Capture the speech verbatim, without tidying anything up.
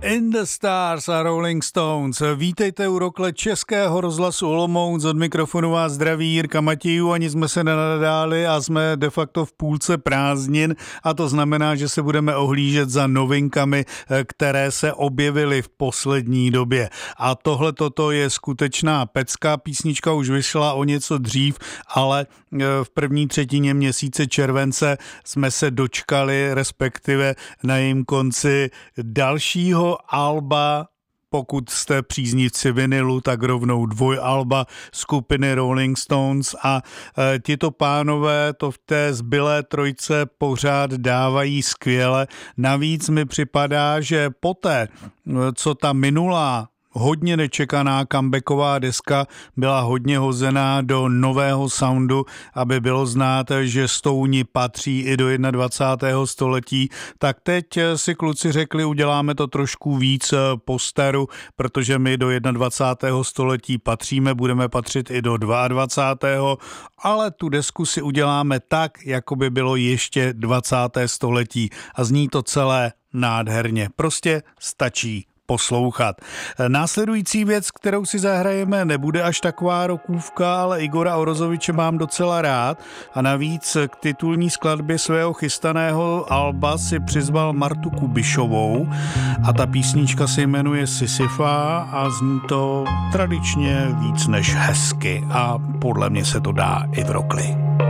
In the Stars a Rolling Stones. Vítejte u rokle Českého rozhlasu Olomouc, od mikrofonu vás zdraví Jirka Matějů, ani jsme se nenadáli a jsme de facto v půlce prázdnin a to znamená, že se budeme ohlížet za novinkami, které se objevily v poslední době. A tohle toto je skutečná pecka, písnička už vyšla o něco dřív, ale v první třetině měsíce července jsme se dočkali, respektive na jejím konci dalšího alba, pokud jste příznivci vinilu, tak rovnou dvojalba skupiny Rolling Stones a e, tito pánové to v té zbylé trojce pořád dávají skvěle. Navíc mi připadá, že poté, co ta minulá hodně nečekaná comebacková deska byla hodně hozená do nového soundu, aby bylo znát, že Stouni patří i do dvacátého prvního století, tak teď si kluci řekli, uděláme to trošku víc po staru, protože my do dvacátého prvního století patříme, budeme patřit i do dvacátého druhého ale tu desku si uděláme tak, jako by bylo ještě dvacátého století a zní to celé nádherně. Prostě stačí poslouchat. Následující věc, kterou si zahrajeme, nebude až taková rokůvka, ale Igora Orozoviče mám docela rád a navíc k titulní skladbě svého chystaného alba si přizval Martu Kubišovou a ta písnička se jmenuje Sisyfa a zní to tradičně víc než hezky a podle mě se to dá i v rokli.